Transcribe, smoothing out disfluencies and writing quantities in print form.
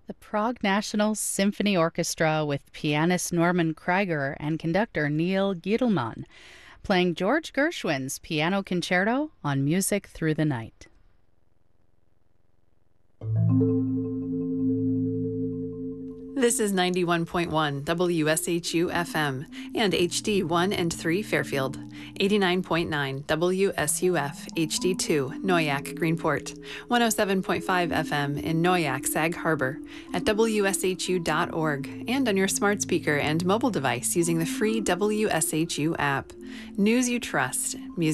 The Prague National Symphony Orchestra with pianist Norman Krieger and conductor Neil Giedelman playing George Gershwin's Piano Concerto on Music Through the Night. This is 91.1 WSHU FM and HD 1 and 3 Fairfield, 89.9 WSUF HD2 Noyak Greenport, 107.5 FM in Noyak Sag Harbor, at WSHU.org, and on your smart speaker and mobile device using the free WSHU app. News you trust, music